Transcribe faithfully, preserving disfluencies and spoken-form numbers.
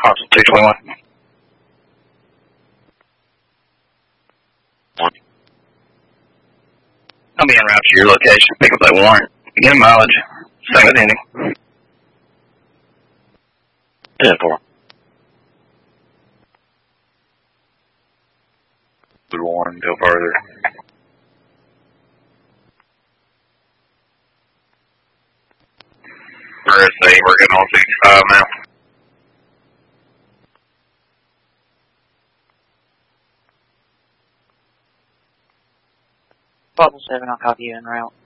Austin two twenty-one. I'll be en route to your location. Pick up that warrant. Get a mileage. Same with ending. ten four. Good one. Go further. R S A, we're getting on sixty-five now. Bubble seven, I'll copy you en route.